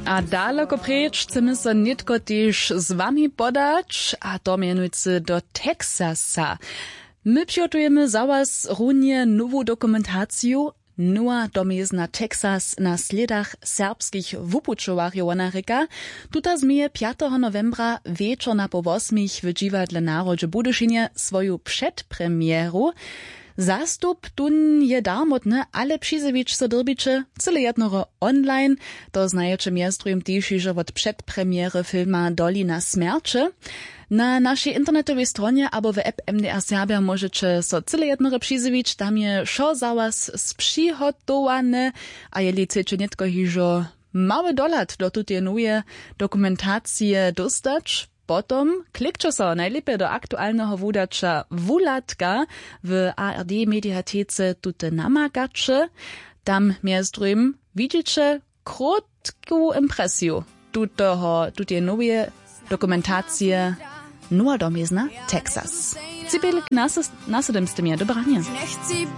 A daleko preč chcemy so nitko też z wami podać, a to mianujcy do Teksasa. My przygotujemy za was runie nową dokumentację Nowa domizna Teksas na sledach serbskich wupučowarjow Amerika. Tuta zmije 5. novembra wieczor na po 8 w dziwadle Narodzie Budyšinie swoją przedpremieru. Zastup tun je darmotne, ale přizewič so drbiče cyle jednoro online. To znajecie miestrujem też, że od przedpremiery filma Dolina Smierče. Na naszej internetowej stronie albo w app MDR Serbia możecie so cyle jednoro přizewič, tam je šo za was sprzygotowane, a jeli chcecie netko hižo mały dolat do tutej nowe dokumentacje dostać, potom klikcie so najlepiej do aktualnego wudacza Wulatka w ARD Mediatece tute namakacze. Tam między widzicie krótką impresję tutej nowej dokumentacje Nowa domizna Teksas. Cibelek nasledem z tym dobrania.